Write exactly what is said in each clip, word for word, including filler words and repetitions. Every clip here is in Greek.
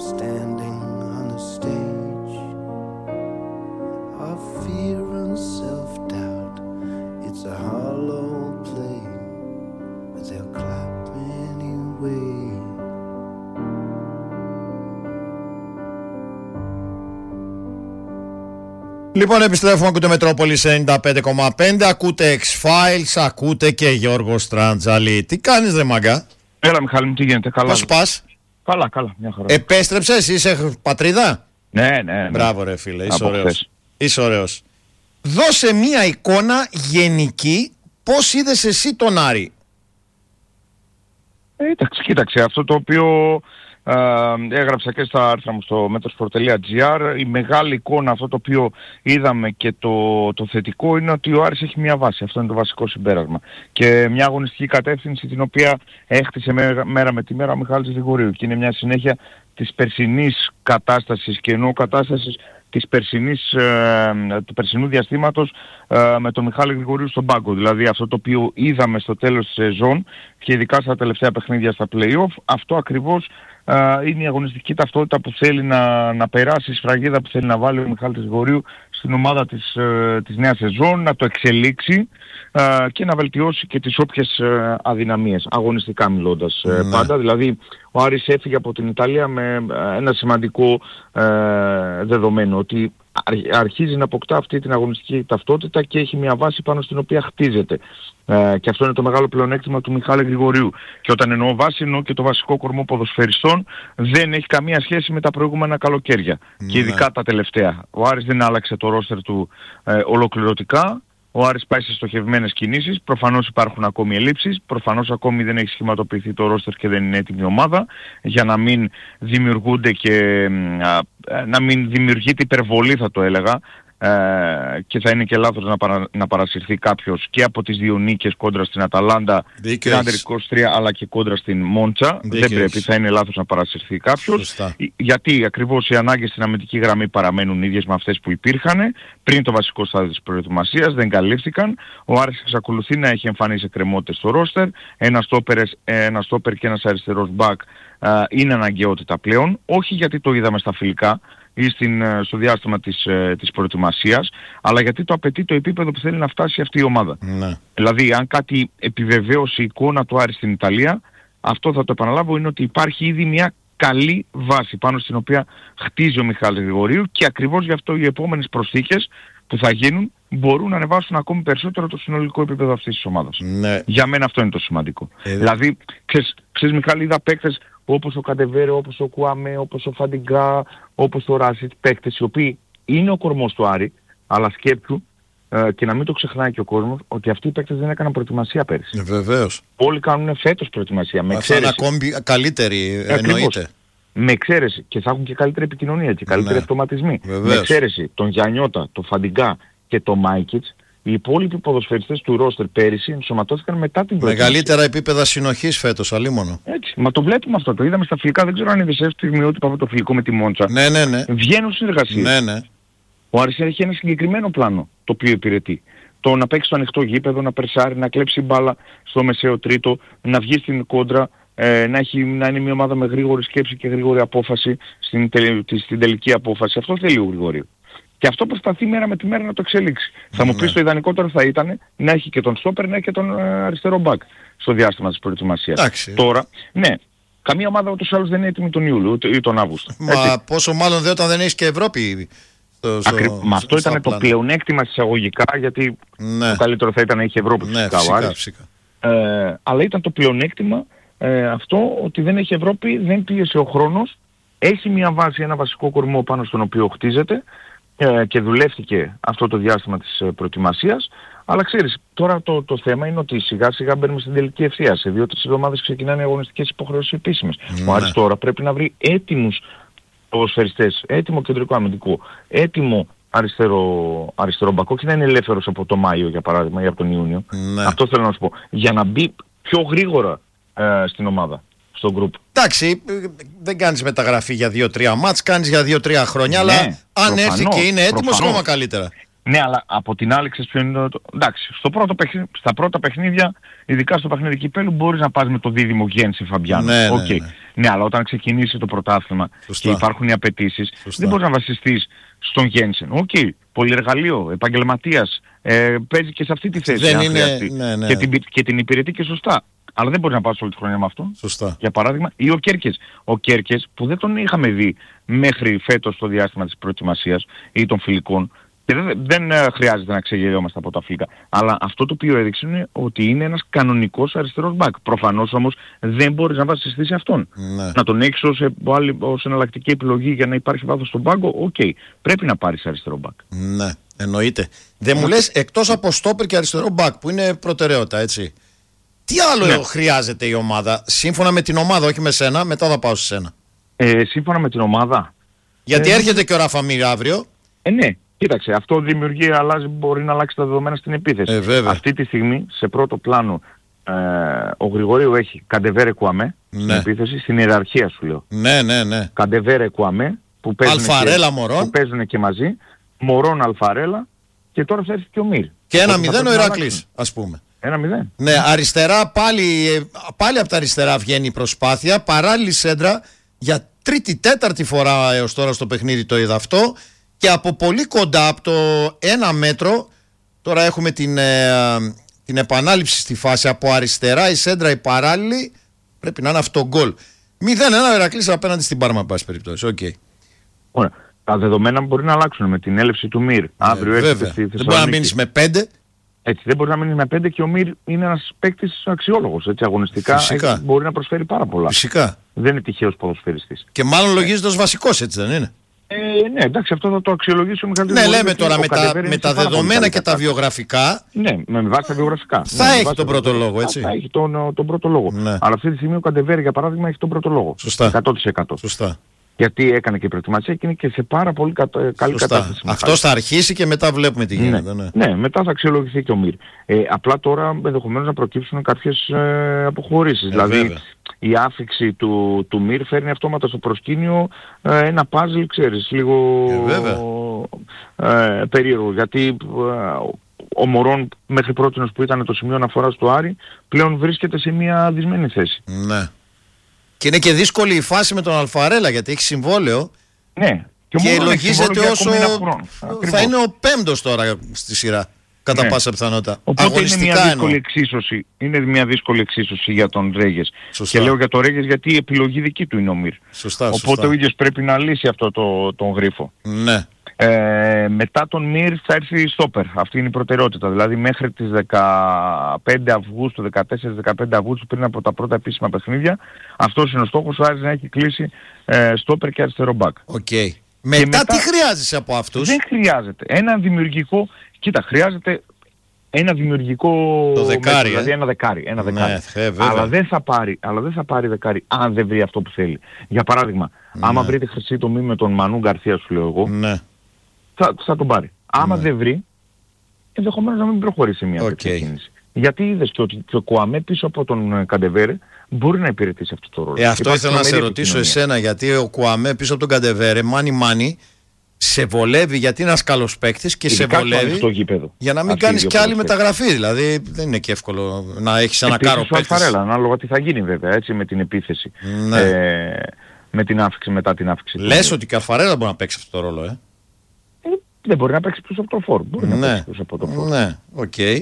standing on the stage of fear and self-doubt. It's a hollow play, but they'll clap anyway. Λοιπόν, επιστρέφουμε, ακούτε Μετρόπολης ενενήντα πέντε κόμμα πέντε, ακούτε X-Files, ακούτε και Γιώργο Στραντζαλή. Τι κάνεις ρε μαγκά? Έλα Μιχάλη μου, τι γίνεται, καλά? Πώς πας? Καλά, καλά, μια χαρά. Επέστρεψες, είσαι πατρίδα? Ναι, ναι, ναι. Μπράβο ρε φίλε, είσαι ωραίος. Είσαι ωραίος. Δώσε μια εικόνα γενική, πώς είδες εσύ τον Άρη? Ε, εντάξει, κοίταξε, αυτό το οποίο ε, έγραψα και στα άρθρα μου στο metrosport τελεία gr, η μεγάλη εικόνα, αυτό το οποίο είδαμε και το, το θετικό είναι ότι ο Άρης έχει μια βάση. Αυτό είναι το βασικό συμπέρασμα. Και μια αγωνιστική κατεύθυνση την οποία έχτισε μέρα, μέρα με τη μέρα ο Μιχάλης Γρηγορίου. Και είναι μια συνέχεια της περσινής κατάστασης, και εννοώ κατάστασης της περσινής, ε, του περσινού διαστήματος ε, με τον Μιχάλη Γρηγορίου στον πάγκο. Δηλαδή αυτό το οποίο είδαμε στο τέλος της σεζόν και ειδικά στα τελευταία παιχνίδια στα play-off, αυτό ακριβώς ε, είναι η αγωνιστική ταυτότητα που θέλει να, να περάσει, η σφραγίδα που θέλει να βάλει ο Μιχάλης Γρηγορίου στην ομάδα της, ε, της νέας σεζόν, να το εξελίξει ε, και να βελτιώσει και τις όποιες ε, αδυναμίες, αγωνιστικά μιλώντας ε, ναι. πάντα. Δηλαδή ο Άρης έφυγε από την Ιταλία με ένα σημαντικό ε, δεδομένο, ότι αρχίζει να αποκτά αυτή την αγωνιστική ταυτότητα και έχει μια βάση πάνω στην οποία χτίζεται. Ε, και αυτό είναι το μεγάλο πλεονέκτημα του Μιχάλη Γρηγορίου. Και όταν εννοώ βάση, εννοώ και το βασικό κορμό ποδοσφαιριστών, δεν έχει καμία σχέση με τα προηγούμενα καλοκαίρια. Ναι. Και ειδικά τα τελευταία. Ο Άρης δεν άλλαξε το ρόστερ του ε, ολοκληρωτικά. Ο Άρης πάει σε στοχευμένες κινήσεις, προφανώς υπάρχουν ακόμη ελλείψεις, προφανώς ακόμη δεν έχει σχηματοποιηθεί το ρόστερ και δεν είναι έτοιμη ομάδα, για να μην δημιουργούνται και α, να μην δημιουργείται υπερβολή, θα το έλεγα, ε, και θα είναι και λάθος να, παρα, να παρασυρθεί κάποιος και από τις δύο νίκες κόντρα στην Αταλάντα, την Άντερ είκοσι τρία, αλλά και κόντρα στην Μόντσα. Δεν πρέπει, θα είναι λάθος να παρασυρθεί κάποιος. Σωστά. Γιατί ακριβώς οι ανάγκες στην αμυντική γραμμή παραμένουν ίδιες με αυτές που υπήρχαν πριν το βασικό στάδιο της προετοιμασίας, δεν καλύφθηκαν. Ο Άρης εξακολουθεί να έχει εμφανίσει εκκρεμότητες στο ρόστερ. Ένα στόπερ, ένα στόπερ και ένας αριστερός μπακ uh, είναι αναγκαιότητα πλέον. Όχι γιατί το είδαμε στα φιλικά ή στην, στο διάστημα της, της προετοιμασίας, αλλά γιατί το απαιτεί το επίπεδο που θέλει να φτάσει αυτή η ομάδα. Ναι. Δηλαδή, αν κάτι επιβεβαίωσε η εικόνα του Άρη στην Ιταλία, αυτό θα το επαναλάβω, είναι ότι υπάρχει ήδη μια καλή βάση πάνω στην οποία χτίζει ο Μιχάλης Γρηγορίου, και ακριβώς γι' αυτό οι επόμενες προσθήκες που θα γίνουν μπορούν να ανεβάσουν ακόμη περισσότερο το συνολικό επίπεδο αυτής της ομάδας. Ναι. Για μένα αυτό είναι το σημαντικό. Ε, δηλαδή, ξέρεις, ξέρεις Μιχάλη, είδα παίκτες όπως ο Καντεβέρο, όπως ο Κουάμε, όπως ο Φαντιγκά, όπως ο Ράσιτ, παίκτες οι οποίοι είναι ο κορμός του Άρη, αλλά σκέψου ε, και να μην το ξεχνάει και ο κόσμος, ότι αυτοί οι παίκτες δεν έκαναν προετοιμασία πέρυσι. Ε, βεβαίως. Όλοι κάνουν φέτος προετοιμασία. Με θα είναι ακόμη καλύτερη, εννοείται. Με εξαίρεση, και θα έχουν και καλύτερη επικοινωνία και καλύτεροι ναι. αυτοματισμοί. Βεβαίως. Με εξαίρεση τον Γιαννιώτα, τον Φαντιγκά και τον Μάικιτς, οι υπόλοιποι ποδοσφαιριστές του ρόστερ πέρυσι ενσωματώθηκαν μετά την προετοιμασία. Μεγαλύτερα επίπεδα συνοχής φέτος, αλίμονο. Έτσι, μα το βλέπουμε αυτό. Το είδαμε στα φιλικά. Δεν ξέρω αν είδες αυτή τη στιγμή ότι από το φιλικό με τη Μόντσα. Ναι, ναι, ναι. Βγαίνουν συνεργασίες. Ναι, ναι. Ο Άρης έχει ένα συγκεκριμένο πλάνο το οποίο υπηρετεί. Το να παίξει στο ανοιχτό γήπεδο, να περσάρει, να κλέψει μπάλα στο μεσαίο τρίτο, να βγει στην κόντρα, ε, να, έχει, να είναι μια ομάδα με γρήγορη σκέψη και γρήγορη απόφαση στην, τελ, στην τελική απόφαση. Αυτό θέλει ο Γρηγορίου. Και αυτό προσπαθεί μέρα με τη μέρα να το εξελίξει. Mm, θα μου πεις, ναι. το ιδανικότερο θα ήταν να έχει και τον στόπερ, να έχει και τον ε, αριστερό μπακ στο διάστημα της προετοιμασίας. Εντάξει. Τώρα, ναι, καμία ομάδα ούτως ή άλλως δεν είναι έτοιμη τον Ιούλιο ή τον Αύγουστο. Μα έτσι. Πόσο μάλλον δεν όταν δεν έχεις και Ευρώπη. Στο, στο, Ακρι... Μα αυτό ήταν το πλεονέκτημα εισαγωγικά, γιατί ναι. το καλύτερο θα ήταν να έχει Ευρώπη, ναι, φυσικά, φυσικά, φυσικά. Ε, αλλά ήταν το πλεονέκτημα ε, αυτό, ότι δεν έχει Ευρώπη, δεν πίεσε ο χρόνος, έχει μια βάση, ένα βασικό κορμό πάνω στον οποίο χτίζεται ε, και δουλεύτηκε αυτό το διάστημα της ε, προετοιμασίας. Αλλά ξέρεις, τώρα το, το θέμα είναι ότι σιγά σιγά μπαίνουμε στην τελική ευθεία. Σε δύο-τρεις εβδομάδες ξεκινάνε οι αγωνιστικές υποχρεώσεις επίσημες. Ναι. Ο Άρης τώρα πρέπει να βρει έτοιμους ποδοσφαιριστές, έτοιμο κεντρικό αμυντικό, έτοιμο αριστερό, αριστερό μπακό, και να είναι ελεύθερος από το Μάιο για παράδειγμα ή από τον Ιούνιο. Ναι. Αυτό θέλω να σου πω. Για να μπει πιο γρήγορα ε, στην ομάδα, στο γκρουπ. Εντάξει, δεν κάνεις μεταγραφή για δύο τρία μάτς, κάνεις για δύο τρία χρόνια, ναι, αλλά αν προφανώς, έρθει και είναι έτοιμος, ακόμα καλύτερα. Ναι, αλλά από την άλλη ξέρεις ποιο είναι το... Εντάξει, στο πρώτο παιχνίδι, στα πρώτα παιχνίδια, ειδικά στο παιχνίδι κυπέλλου, μπορείς να πας με το δίδυμο Γένση Φαμπιάνο. Ναι, okay. ναι, ναι. Ναι, αλλά όταν ξεκινήσει το πρωτάθλημα Σωστά. και υπάρχουν οι απαιτήσεις, δεν μπορείς να βασιστείς στον Γένσεν. Οκ, okay, πολυεργαλείο, επαγγελματίας, ε, παίζει και σε αυτή τη θέση. Δεν είναι, ναι, ναι. Και, την, και την υπηρετεί και σωστά. Αλλά δεν μπορεί να πας όλη τη χρονιά με αυτό. Σωστά. Για παράδειγμα, ή ο Κέρκες. Ο Κέρκες που δεν τον είχαμε δει μέχρι φέτος το διάστημα της προετοιμασίας ή των φιλικών. Και δεν, δεν ε, χρειάζεται να ξεγελιόμαστε από τα φιλικά. Αλλά αυτό το οποίο έδειξε είναι ότι είναι ένας κανονικός αριστερός μπακ. Προφανώς όμως δεν μπορείς να βασιστείς σε αυτόν. Ναι. Να τον έχεις ως, ως εναλλακτική επιλογή για να υπάρχει βάθος στον πάγκο. Οκ. Okay. Πρέπει να πάρεις αριστερό μπακ. Ναι, εννοείται. Δεν μου λες εκτός από στόπερ και αριστερό μπακ που είναι προτεραιότητα, έτσι. Τι άλλο ναι. χρειάζεται η ομάδα, σύμφωνα με την ομάδα, όχι με σένα, μετά θα πάω σε σένα. Ε, σύμφωνα με την ομάδα. Γιατί ε, έρχεται και ο Ραφαμίρ αύριο. Ε, ναι, κοίταξε, αυτό δημιουργεί, αλλάζει, μπορεί να αλλάξει τα δεδομένα στην επίθεση. Ε, Αυτή τη στιγμή, σε πρώτο πλάνο, ε, ο Γρηγορίου έχει Καντεβέρε Κουαμέ ναι. στην επίθεση, στην ιεραρχία σου λέω. Ναι, ναι, ναι. Καντεβέρε Κουαμέ, που παίζουν, Αλφαρέλα, και, Μωρόν. που παίζουν και μαζί, Μωρόν Αλφαρέλα και τώρα θα έρθει και ο Μύρ. Και ένα μηδέν ο Ηρακλής, ας πούμε. Ένα μηδέν. Ναι, αριστερά πάλι, πάλι από τα αριστερά βγαίνει η προσπάθεια. Παράλληλη σέντρα για τρίτη, τέταρτη φορά έως τώρα στο παιχνίδι το είδα αυτό. Και από πολύ κοντά, από το ένα μέτρο, τώρα έχουμε την, ε, την επανάληψη στη φάση από αριστερά, η σέντρα η παράλληλη, πρέπει να είναι αυτό γκολ. μηδέν ένα ο Ηρακλής απέναντι στην Πάρμα, πάση περιπτώσει. Okay. Ωραία. Τα δεδομένα μπορεί να αλλάξουν με την έλευση του Μύρ. Ε, Αύριο έρχεται στη Θεσσαλονίκη. Δεν μπορεί να μείνεις με πέντε. Έτσι, δεν μπορεί να μείνει με πέντε και ο Μύρ είναι ένας παίκτης αξιόλογος. Έτσι, αγωνιστικά έχει, μπορεί να προσφέρει πάρα πολλά. Φυσικά. Δεν είναι τυχαίος ποδοσφαιριστής. Και μάλλον λογίζεται ως βασικός, έτσι δεν είναι. Ε, ναι, εντάξει, αυτό θα το αξιολογήσουμε καλύτερα. Ναι, λέμε τώρα με τα, με τα δεδομένα και τα βιογραφικά. Ναι, με βάση τα βιογραφικά. Θα ναι, έχει τον πρώτο λόγο, έτσι. Θα έχει τον, τον πρώτο λόγο. Ναι. Αλλά αυτή τη στιγμή ο Καντεβέρη, για παράδειγμα, έχει τον πρώτο λόγο. Σωστά. εκατό τοις εκατό. Σωστά. Γιατί έκανε και προετοιμασία και είναι και σε πάρα πολύ κατα... καλή κατάσταση. Αυτός θα αρχίσει και μετά βλέπουμε τι γίνεται. Ναι, ναι. ναι μετά θα αξιολογηθεί και ο Μύρ. Ε, απλά τώρα ενδεχομένως να προκύψουν κάποιες ε, αποχωρήσεις. Ε, δηλαδή βέβαια. Η άφηξη του, του Μύρ φέρνει αυτόματα στο προσκήνιο ε, ένα πάζλ, ξέρεις, λίγο ε, ε, περίεργο. Γιατί ε, ο Μωρόν μέχρι πρότινος που ήταν το σημείο αναφοράς του Άρη πλέον βρίσκεται σε μια δυσμένη θέση. Ναι. Και είναι και δύσκολη η φάση με τον Αλφαρέλα γιατί έχει συμβόλαιο. Ναι. Και, και λογίζεται όσο θα είναι ο πέμπτος τώρα στη σειρά. Κατά ναι. πάσα πιθανότητα. Οπότε αγωνιστικά είναι μια δύσκολη εξίσωση. Είναι μια δύσκολη εξίσωση για τον Ρέγες. Και λέω για τον Ρέγες γιατί η επιλογή δική του είναι ο Μύρ. Σωστά, Οπότε σωστά. ο ίδιος πρέπει να λύσει αυτό το, τον γρίφο. Ναι. Ε, μετά τον Μύρ θα έρθει η στόπερ. Αυτή είναι η προτεραιότητα. Δηλαδή μέχρι τις δεκαπέντε Αυγούστου, δεκατέσσερα δεκαπέντε Αυγούστου πριν από τα πρώτα επίσημα παιχνίδια, αυτός είναι ο στόχος. Ο Άρης να έχει κλείσει ε, στόπερ και αριστερό μπακ. Okay. Μετά, μετά τι χρειάζεσαι από αυτούς? Δεν χρειάζεται. Ένα δημιουργικό... Κοίτα, χρειάζεται ένα δημιουργικό... Το δεκάρι, μέτρο, δηλαδή ένα δεκάρι. Ένα δεκάρι. Ναι, ε, αλλά, δεν θα πάρει, αλλά δεν θα πάρει δεκάρι αν δεν βρει αυτό που θέλει. Για παράδειγμα, ναι. άμα βρει τη χρυσή τομή με τον Μανού Γκαρθία, σου λέω εγώ, ναι. θα, θα τον πάρει. Άμα ναι. δεν βρει, ενδεχομένως να μην προχωρήσει μια okay. τέτοια κίνηση. Γιατί είδες και ότι και ο Κουαμέ πίσω από τον Καντεβέρε μπορεί να υπηρετήσει αυτό το ρόλο. Ε, αυτό ήθελα να σε ρωτήσω εσένα, γιατί ο Κουαμέ πίσω από τον Καντεβέρε, μάνι μάνι, σε βολεύει γιατί είναι ένας καλός παίκτης και ειδικά σε βολεύει για να μην κάνεις κι άλλη μεταγραφή. Δηλαδή δεν είναι και εύκολο να έχεις ένα κάρο παίκτης. Αλφαρέλα, ανάλογα τι θα γίνει βέβαια, έτσι, με την επίθεση. Ναι. Ε, με την άφηξη, μετά την άφηξη. Λες ότι και ο Αλφαρέλα μπορεί να παίξει αυτό το ρόλο, ε? ε δεν μπορεί να παίξει πίσω από το φόρ. Μπορεί ναι. να παίξει πίσω από το φόρ. Ναι, οκ. Okay.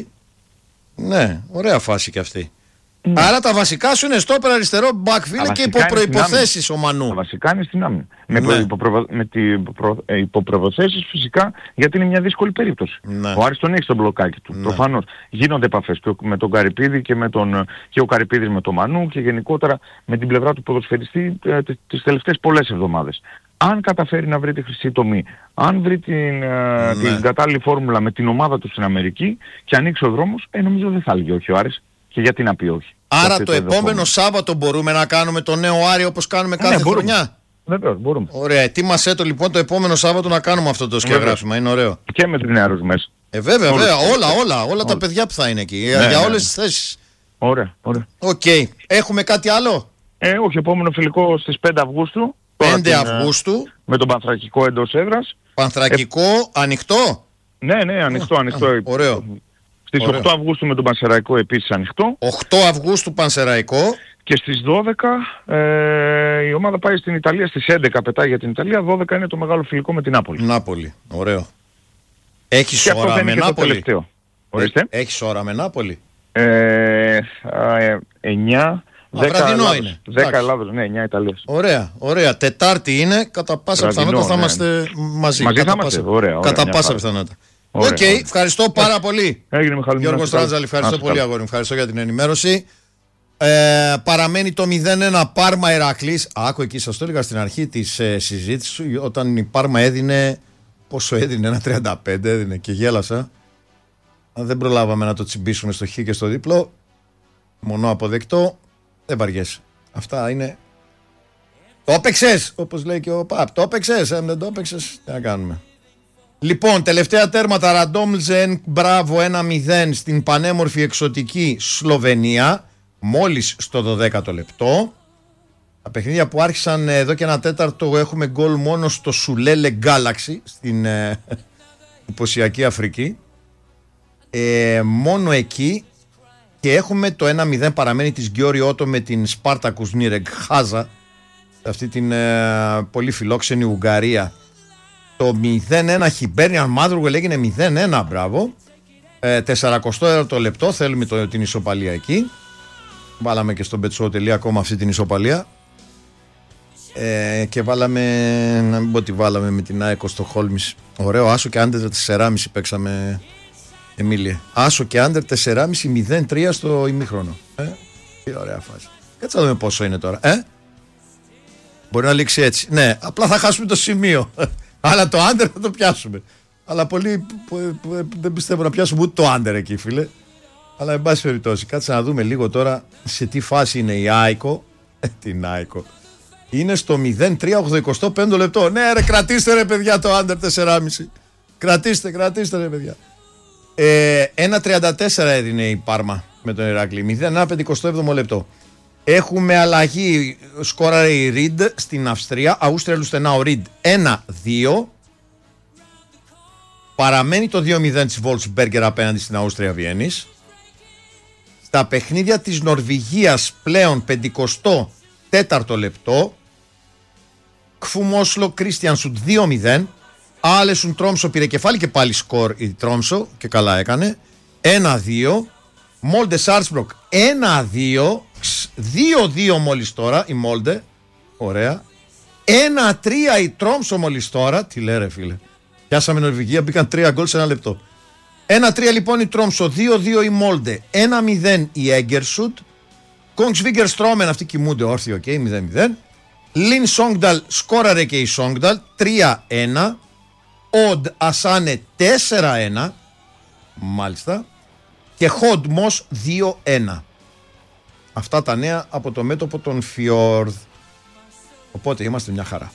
Ναι, ωραία φάση κι αυτή. Ναι. Άρα τα βασικά σου είναι στόπερ, αριστερό, back φίλε και υπό προϋποθέσεις ο Μανού. Τα βασικά είναι στην άμυνα. Ναι. Με, υποπρο... με τι προ... ε, υποπροϋποθέσεις φυσικά γιατί είναι μια δύσκολη περίπτωση. Ναι. Ο Άρης τον έχει στο μπλοκάκι του. Ναι. Προφανώς γίνονται επαφές και με τον Καρυπίδη και, με τον... και ο Καρυπίδης με τον Μανού και γενικότερα με την πλευρά του ποδοσφαιριστή ε, τις τελευταίες πολλές εβδομάδες. Αν καταφέρει να βρει τη χρυσή τομή, αν βρει την, ναι. την κατάλληλη φόρμουλα με την ομάδα του στην Αμερική και ανοίξει ο δρόμος, ε, νομίζω δεν θα έλεγε όχι ο Άρης. Και γιατί να πει όχι. Άρα το, το επόμενο Σάββατο μπορούμε να κάνουμε το νέο Άρη όπως κάνουμε κάθε ναι, μπορούμε. χρονιά. Βεβαίως, μπορούμε. Ωραία. Ετοίμασέ το λοιπόν το επόμενο Σάββατο να κάνουμε αυτό το σκεγγράφημα. Είναι ωραίο. Και με τους νεαρούς μέσα. Ε, βέβαια, βέβαια. Όλα, όλα, όλα, όλα τα παιδιά που θα είναι εκεί. Ναι, για ναι, όλες ναι. τις θέσεις. Ωραία, ωραία. Οκ. Okay. Έχουμε κάτι άλλο? Ε, όχι. Επόμενο φιλικό στις πέντε Αυγούστου. πέντε Αυγούστου. Με τον Πανθρακικό εντός έδρας. Πανθρακικό ε... ανοιχτό. Ναι, ναι, ανοιχτό, oh, ανοιχτό. Oh, ωραίο. Στις Ωραίο. οκτώ Αυγούστου με τον Πανσεραϊκό επίσης ανοιχτό. οκτώ Αυγούστου Πανσεραϊκό. Και στις δώδεκα ε, η ομάδα πάει στην Ιταλία, στις έντεκα πετάει για την Ιταλία, δώδεκα είναι το μεγάλο φιλικό με την Νάπολη. Νάπολη, ωραίο. Έχεις και ώρα με Νάπολη. Ορίστε. Έχεις ώρα με Νάπολη. Ε, εννιά, δέκα είναι. δέκα Ελλάδος, ναι, εννιά Ιταλίας. Ωραία, ωραία. Τετάρτη είναι, κατά πάσα πιθανότητα θα είμαστε ναι. μαζί. Μαζί κατά θα είμαστε, πάσα, ωραία, ωραία. Κατά πάσα πιθανότητα. Οκ, okay, ευχαριστώ πάρα πολύ. Έγινε, Μιχάλη. Γιώργος Τράντζαλη, ευχαριστώ πολύ αγόρι. Ευχαριστώ για την ενημέρωση. Ε, παραμένει το μηδέν ένα Πάρμα Ηρακλής. Άκου, εκεί σας το έλεγα στην αρχή της ε, συζήτησης, όταν η Πάρμα έδινε, πόσο έδινε, ένα τριάντα πέντε έδινε και γέλασα. Δεν προλάβαμε να το τσιμπήσουμε στο χ και στο δίπλο. Μονό αποδεκτό. Δεν βαριέσαι. Αυτά είναι. Το έπαιξες, όπως λέει και ο Παπ. Το έπαιξες, ε, δεν το έπαιξες. Τι να κάνουμε. Λοιπόν, τελευταία τέρματα. Ραντόμλζεν, μπράβο, ένα μηδέν στην πανέμορφη εξωτική Σλοβενία. Μόλις στο δωδέκατο λεπτό. Τα παιχνίδια που άρχισαν εδώ και ένα τέταρτο, έχουμε γκολ μόνο στο Σουλέλε Galaxy στην ε, υποσιακή Αφρική. Ε, μόνο εκεί. Και έχουμε το ένα μηδέν παραμένει της Γκιόρι Ότο με την Σπάρτακους Νίρεγ Χάζα, αυτή την ε, πολύ φιλόξενη Ουγγαρία. Το μηδέν ένα Χιμπέρνιαν Μάδρουγκελ έγινε μηδέν ένα, μπράβο. ε, σαράντα λεπτό θέλουμε το, την ισοπαλία εκεί. Βάλαμε και στο Μπετσό.com ακόμα αυτή την ισοπαλία. Ε, και βάλαμε, να μην πω ότι βάλαμε με την ΑΕΚ στο Χόλμης. Ωραίο, άσο και άντερ τέσσερα κόμμα πέντε παίξαμε, Εμίλια. Άσο και άντερ τέσσερα κόμμα πέντε μηδέν τρία στο ημίχρονο. Ε, τι ωραία φάση. Κάτσε να δούμε πόσο είναι τώρα. Ε? Μπορεί να λήξει έτσι. Ναι, απλά θα χάσουμε το σημείο. Αλλά το άντερ θα το πιάσουμε. Αλλά πολύ δεν πιστεύω να πιάσουμε ούτε το άντερ εκεί, φίλε. Αλλά εν πάση περιπτώσει, κάτσε να δούμε λίγο τώρα σε τι φάση είναι η Άικο. Ε, την Άικο. Είναι στο μηδέν τρία ογδοηκοστό πέμπτο λεπτό. Ναι, ρε, κρατήστε ρε παιδιά το άντερ τέσσερα κόμμα πέντε. Κρατήστε, κρατήστε ρε παιδιά. Ε, ένα τριάντα τέσσερα έδινε η Πάρμα με τον Ηράκλη. μηδέν ένα πενηκοστό έβδομο λεπτό. Έχουμε αλλαγή. Σκόραρε η Ριντ στην Αυστρία. Αούστρια Λουστενάου Ριντ ένα δύο. Παραμένει το δύο μηδέν της Wolfsberger απέναντι στην Αούστρια Βιέννης. Στα παιχνίδια της Νορβηγίας πλέον πενηκοστό τέταρτο λεπτό. Κφουμόσλο Κρίστιανσουντ δύο μηδέν. Άλεσουν Τρόμσο πήρε κεφάλι και πάλι σκορ η Τρόμσο και καλά έκανε. ένα δύο. Μόλντε Σάρτσμπροκ ένα δύο. δύο δύο μόλις τώρα η Μόλντε. Ωραία. ένα τρία η Τρόμσο μόλις τώρα. Τι λέει ρε φίλε. Πιάσαμε Νορβηγία, μπήκαν τρία γκολ σε ένα λεπτό. ένα τρία λοιπόν η Τρόμσο, δύο δύο η Μόλντε, ένα μηδέν η Έγκερσουτ. Κόγκσβίγκερ Στρόμεν, αυτοί κοιμούνται όρθιοι, οκ, okay, μηδέν μηδέν. Λιν Σόγνταλ, σκόραρε και η Σόγνταλ, τρία ένα. Οντ Ασάνε τέσσερα ένα. Μάλιστα. Και Χόντμος δύο ένα. Αυτά τα νέα από το μέτωπο των Φιόρδ. Οπότε είμαστε μια χαρά.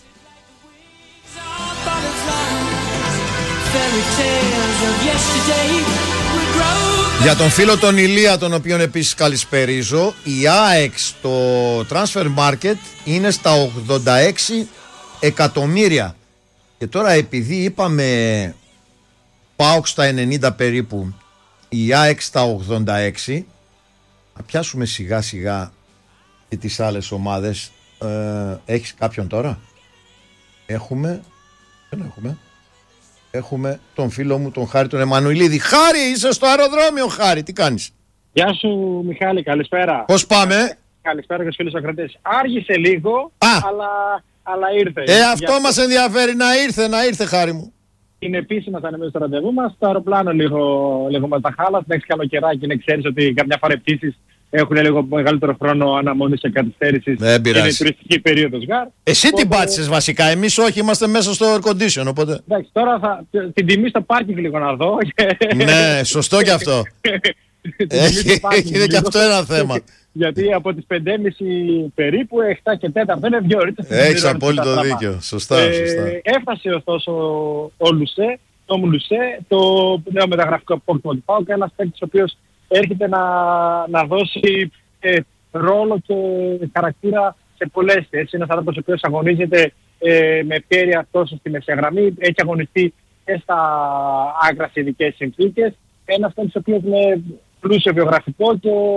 Για τον φίλο τον Ηλία, τον οποίον επίσης καλησπερίζω, η ΑΕΚ στο Transfer Market είναι στα ογδόντα έξι εκατομμύρια. Και τώρα επειδή είπαμε ΠΑΟΚ στα ενενήντα περίπου, η ΑΕΚ στα ογδόντα έξι, να πιάσουμε σιγά σιγά και τις άλλες ομάδες. Ε, έχεις κάποιον τώρα? Έχουμε, δεν έχουμε. Έχουμε τον φίλο μου τον Χάρη τον Εμμανουηλίδη. Χάρη, είσαι στο αεροδρόμιο Χάρη, τι κάνεις? Γεια σου Μιχάλη, καλησπέρα. Πώς πάμε? Καλησπέρα και στους φίλους ακροατές. Άργησε λίγο, Α. αλλά, αλλά ήρθε. Ε, αυτό Για... μας ενδιαφέρει, να ήρθε, να ήρθε Χάρη μου. Είναι επίσημα θα ανεμείς το ραντεβού μας. Το αεροπλάνο λίγο, λίγο μας τα χάλα. Δεν έχεις καλοκαιράκι, να ξέρεις ότι καμιά φορά πτήσεις έχουν λίγο μεγαλύτερο χρόνο αναμονής και καθυστέρησης. Δεν πειράζει. Είναι τουριστική περίοδος γάρ. Εσύ οπότε... την πάτησες βασικά, εμείς όχι, είμαστε μέσα στο air condition, οπότε. Εντάξει, τώρα θα την τιμή στο πάρκινγκ λίγο να δω. Ναι, σωστό κι αυτό. Έχει, είναι κι αυτό ένα θέμα. Γιατί από τις πέντε και μισή περίπου, επτά και τέσσερα είναι δύο ώρες. Έχεις απόλυτο δίκιο. Σωστά, ε, σωστά. Έφτασε ωστόσο ο Λουσέ, το Λουσέ, το νέο μεταγραφικό απόκτημα του ΠΑΟΚ, ένας παίκτης ο οποίος έρχεται να, να δώσει ε, ρόλο και χαρακτήρα σε πολλές θέσεις. Ένας άνθρωπος ο οποίος αγωνίζεται ε, με ευκαιρία τόσο στη μεσαία γραμμή, έχει αγωνιστεί και στα άκρα σε ειδικές συνθήκες. Ένας παίκτης ο οποίος είναι πλούσιο βιογραφικό και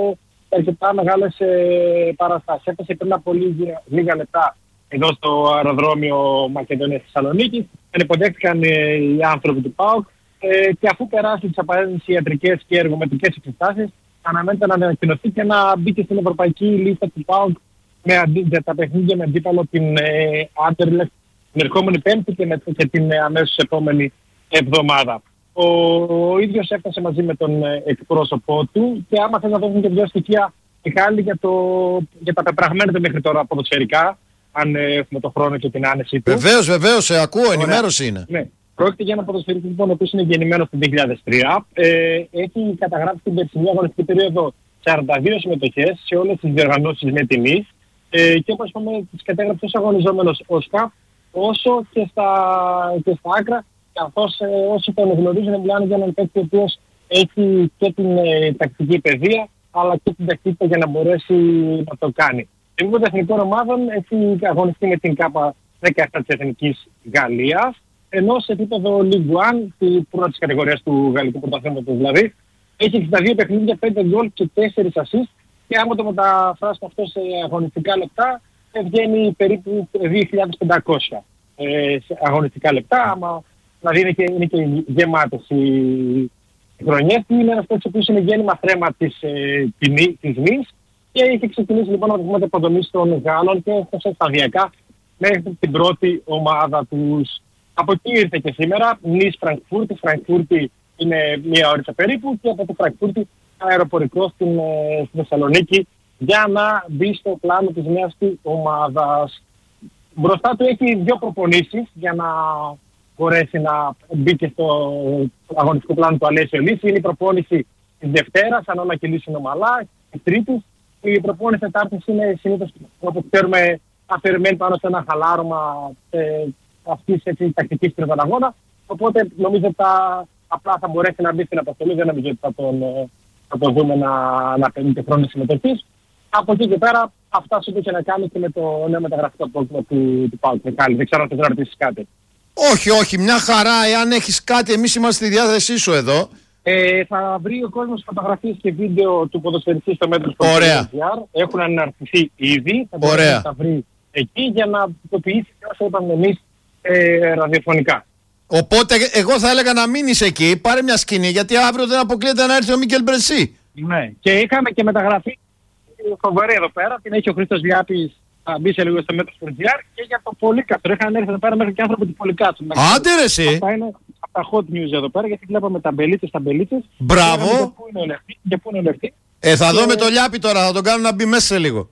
αρκετά μεγάλες ε, παραστάσεις. Έφτασε πριν από λίγα, λίγα λεπτά εδώ στο αεροδρόμιο Μακεδονίας Θεσσαλονίκης. Τον υποδέχτηκαν ε, οι άνθρωποι του ΠΑΟΚ ε, και αφού περάσει τις απαραίτητες ιατρικές και εργομετρικές εξετάσεις, αναμένεται να ανακοινωθεί και να μπει και στην ευρωπαϊκή λίστα του ΠΑΟΚ με αντί, για τα παιχνίδια με αντίπαλο την ε, Άντερλεχτ την ερχόμενη Πέμπτη και, με, και την ε, αμέσως επόμενη εβδομάδα. Ο, ο ίδιος έφτασε μαζί με τον ε, εκπρόσωπό του και άμα θες να δώσουν και δύο στοιχεία, Μιχάλη, για, το, για τα πεπραγμένα του μέχρι τώρα ποδοσφαιρικά, αν ε, έχουμε το χρόνο και την άνεση του. Βεβαίως, βεβαίως, σε ακούω, ενημέρωση είναι. Ναι. Πρόκειται για ένα ποδοσφαιριστή λοιπόν, ο οποίος είναι γεννημένος το δύο χιλιάδες τρία. Ε, έχει καταγράψει την περσινή αγωνιστική περίοδο σαράντα δύο συμμετοχές σε όλες τις διοργανώσεις με τιμή. Ε, και όπως είπαμε, τις κατέγραψε ως αγωνιζόμενος ο ΣΚΑΦ, όσο και στα, και στα άκρα, καθώς ε, όσοι τον γνωρίζουν μιλάνε για έναν παίκτη ο οποίος έχει και την ε, τακτική παιδεία, αλλά και την τακτική για να μπορέσει να το κάνει. Σε επίπεδο εθνικών ομάδων έχει αγωνιστεί με την ΚΑΠΑ δεκαεπτά της Εθνικής Γαλλίας, ενώ σε επίπεδο Ligue ένα, τη πρώτη κατηγορία του γαλλικού πρωταθλήματος δηλαδή, έχει εξήντα δύο παιχνίδια, πέντε γκολ και τέσσερα assist, και άμα το μεταφράσουμε αυτό σε αγωνιστικά λεπτά, βγαίνει περίπου δύο χιλιάδες πεντακόσια ε, αγωνιστικά λεπτά, άμα, δηλαδή είναι και, είναι και γεμάτες οι χρονιές. Είναι ένας παίκτης που είναι γέννημα θρέμα της, ε, της ΜΗΣ και έχει ξεκινήσει λοιπόν να δεχόμαστε αποδομής των Γάλλων και έφτασε σταδιακά μέχρι την πρώτη ομάδα τους. Από εκεί ήρθε και σήμερα, Νις Φραγκφούρτη, Φραγκφούρτη είναι μία ώρα περίπου, και από το Φραγκφούρτη αεροπορικό στην, ε, στη Θεσσαλονίκη για να μπει στο πλάνο της νέας του ομάδας. Μπροστά του έχει δύο προπονήσεις για να μπορέσει να μπει και στο αγωνιστικό πλάνο του Αλέσιο Λύση. Είναι η προπόνηση της Δευτέρας, αν όλα κυλήσουν ομαλά, η Τρίτης. Η προπόνηση Τετάρτης είναι συνήθως, όπως ξέρουμε, αφαιρεμένη πάνω σε ένα χαλάρωμα ε, αυτής της τακτικής τριβαναγώνα. Οπότε νομίζω ότι απλά θα μπορέσει να μπει στην αποστολή, δεν νομίζω ότι θα τον, θα τον δούμε να, να παίρνει και χρόνο συμμετοχής. Από εκεί και πέρα, αυτά σου είχε να κάνει και με το νέο μεταγραφικό πρόγραμμα του, του ΠΑΟΚ. Δεν ξέρω αν θες να ρωτήσεις κάτι. Όχι, όχι, μια χαρά. Εάν έχεις κάτι, εμείς είμαστε στη διάθεσή σου εδώ. Ε, θα βρει ο κόσμος φωτογραφίες και βίντεο του ποδοσφαιριστή στο μέτρο του Ποδοσφαιριστή. Έχουν αναρτηθεί ήδη. Θα μπορεί να τα βρει εκεί για να τοποποιήσει όσο είπαμε εμείς ε, ραδιοφωνικά. Οπότε εγώ θα έλεγα να μείνεις εκεί, πάρε μια σκηνή, γιατί αύριο δεν αποκλείεται να έρθει ο Μίγκελ Μπρεσί. Ναι, και είχαμε και μεταγραφή φοβερή εδώ πέρα, την έχει ο Χρήστος Λιάπης, θα μπει σε λίγο στο μέτρο του Τζιάρ, και για το Πολύκαστρο. Είχαν έρθει εδώ πέρα μέχρι και άνθρωποι του Πολυκάστρου. Άντε ρε εσύ! Αυτά είναι από τα hot news εδώ πέρα, γιατί βλέπαμε τα μπελίτσες, τα μπελίτσες. Μπράβο! Και πού είναι ο Λευτή, και πού είναι ο Λευτή. Ε, θα και... δω με το Λιάπη τώρα, θα τον κάνω να μπει μέσα σε λίγο.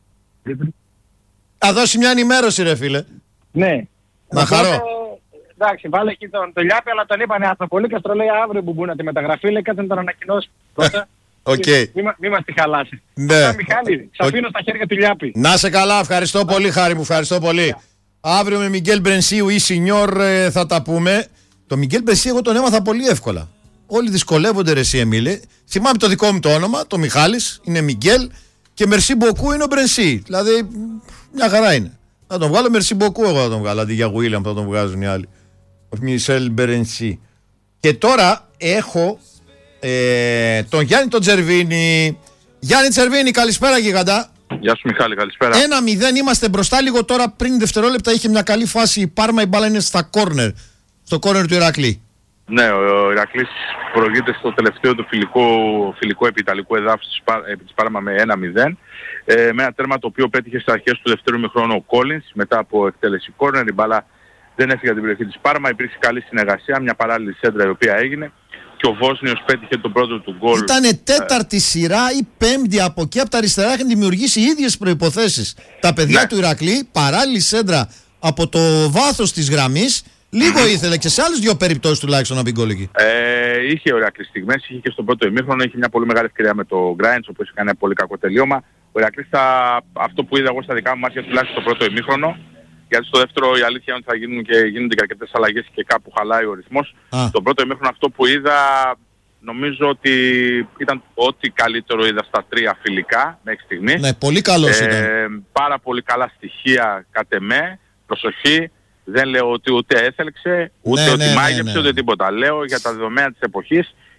Θα δώσει μια ενημέρωση ρε φίλε. Ναι. Να χαρώ. Εντάξει, βάλε εκεί τον το Λιάπη, αλλά τον είπανε από το Πολύκαστρο, λέει αύριο που μπουν να τη μεταγραφή, λέει κάτι να τον ανακοινώσει πρώτα. Okay. Μη, μη μας τη χαλάσει. Ναι. Αυτά, Μιχάλη, σ' αφήνω στα χέρια του Λιάπη. Να σε καλά, ευχαριστώ πολύ χάρη μου, ευχαριστώ πολύ. Yeah. Αύριο με Μιγγέλ Μπρενσίου ή Σινιόρ ε, θα τα πούμε. Το Μιγγέλ Μπρενσίου εγώ τον έμαθα πολύ εύκολα. Όλοι δυσκολεύονται ρε εσύ Εμίλε. Θυμάμαι το δικό μου το όνομα, το Μιχάλης, είναι Μιγγέλ, και Μερσί Μποκού είναι ο Μπρενσί. Δηλαδή μια χαρά είναι. Θα τον βγάλω Μερσί Μποκού, εγώ θα τον βγάλω, αντί για Γουίλιαμ θα τον βγάζουν οι άλλοι. Ο Μισελ Μπρενσί. Και τώρα έχω ε, τον Γιάννη τον Τζερβίνη. Γιάννη Τζερβίνη, καλησπέρα γίγαντα. Γεια σου Μιχάλη, καλησπέρα. ένα μηδέν είμαστε μπροστά λίγο τώρα, πριν δευτερόλεπτα είχε μια καλή φάση η Πάρμα, η μπάλα είναι στα κόρνερ, στο κόρνερ του Ηρακλή. Ναι, ο Ηρακλής προηγείται στο τελευταίο του φιλικό, φιλικό επιταλικού εδάφους επί της Πάρμα με ένα μηδέν. Ε, με ένα τέρμα το οποίο πέτυχε στις αρχές του δευτέρου ημιχρόνου ο Κόλινς, μετά από εκτέλεση κόρνερ, η μπάλα δεν έφυγε από την περιοχή της Πάρμα, υπήρξε καλή συνεργασία, μια παράλληλη σέντρα η οποία έγινε. Και ο Βόσνιος πέτυχε τον πρώτο του γκολ. Ήτανε τέταρτη σειρά ή πέμπτη από εκεί, από τα αριστερά είχαν δημιουργήσει οι ίδιες προϋποθέσεις. Τα παιδιά ναι. του Ηρακλή, παράλληλη σέντρα από το βάθος της γραμμής, λίγο ήθελε και σε άλλες δύο περιπτώσεις τουλάχιστον να μπει γκολ εκεί. Ε, είχε ο Ηρακλής στιγμές, είχε και στον πρώτο ημίχρονο, είχε μια πολύ μεγάλη ευκαιρία με το Γκράιντς, ο οποίος είχε κάνει ένα πολύ κακό τελείωμα. Ο Ηρακλής, αυτό που είδα εγώ στα δικά μου μάτια τουλάχιστον το πρώτο ημίχρονο, γιατί στο δεύτερο η αλήθεια είναι ότι θα γίνουν και γίνονται και αρκετές αλλαγές και κάπου χαλάει ο ρυθμός. Ah. Το πρώτο ημίχρονο αυτό που είδα, νομίζω ότι ήταν ό,τι καλύτερο είδα στα τρία φιλικά μέχρι στιγμής. Ναι, πολύ καλός ε, ήταν. Πάρα πολύ καλά στοιχεία κατ' εμέ. Προσοχή, δεν λέω ότι ούτε έθελξε, ούτε ναι, ότι ναι, μάγεψε, ναι, ναι. ούτε τίποτα. Λέω για τα δεδομένα της εποχής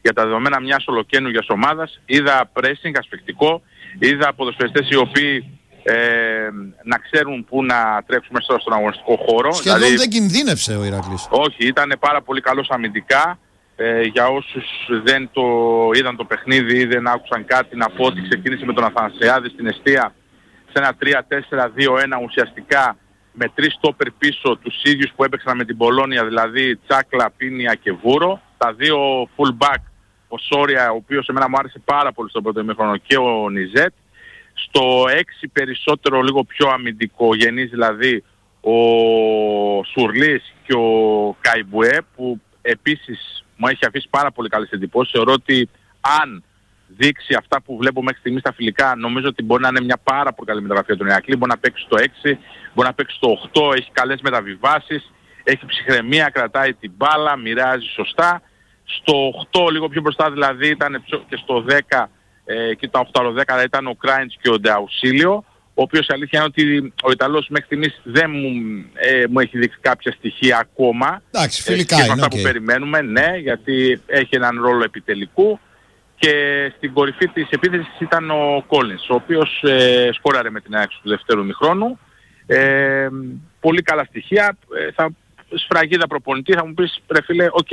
για τα δεδομένα μιας ολοκαίνουργιας ομάδας. Είδα pressing ασφικτικό, είδα ποδοσφαιριστές οι οποίοι ε, να ξέρουν πού να τρέξουν μέσα στον αγωνιστικό χώρο. Σχεδόν δηλαδή, δεν κινδύνευσε ο Ηρακλής. όχι, ήταν πάρα πολύ καλός αμυντικά. Ε, για όσους δεν το είδαν το παιχνίδι ή δεν άκουσαν κάτι, να πω ότι ξεκίνησε με τον Αθανασιάδη στην εστία σε ένα τρία τέσσερα δύο ένα ουσιαστικά, με τρεις στόπερ πίσω, τους ίδιους που έπαιξαν με την Πολόνια, δηλαδή Τσάκλα, Πίνια και Βούρο. Τα δύο full back, ο Σόρια, ο οποίος εμένα μου άρεσε πάρα πολύ στον πρώτο ημίχρονο, και ο Νιζέτ. Στο έξι περισσότερο λίγο πιο αμυντικογενής, δηλαδή ο Σουρλής και ο Καϊμπουέ, που επίσης μου έχει αφήσει πάρα πολύ καλές εντυπώσεις. Θεωρώ ότι αν δείξει αυτά που βλέπω μέχρι στιγμής στα φιλικά, νομίζω ότι μπορεί να είναι μια πάρα πολύ καλή μεταγραφή για τον Ηρακλή. Μπορεί να παίξει στο έξι, μπορεί να παίξει στο οκτώ, έχει καλές μεταβιβάσεις, έχει ψυχραιμία, κρατάει την μπάλα, μοιράζει σωστά. Στο οκτώ λίγο πιο μπροστά δηλαδή ήταν και στο δέκα ε, και τα οκτώ δέκα ήταν ο Κράιντς και ο Ντεαουσίλιο, ο οποίος αλήθεια είναι ότι ο Ιταλός μέχρι στιγμής δεν μου, ε, μου έχει δείξει κάποια στοιχεία ακόμα. Εντάξει, φιλικά ε, και είναι, αυτά okay. που περιμένουμε, ναι, γιατί έχει έναν ρόλο επιτελικού. Και στην κορυφή της επίθεσης ήταν ο Κόλινς, ο οποίος ε, σκόραρε με την άξιο του δεύτερου ημιχρόνου. Ε, πολύ καλά στοιχεία. Ε, θα, σφραγίδα προπονητή, θα μου πεις, ρε φίλε, οκ,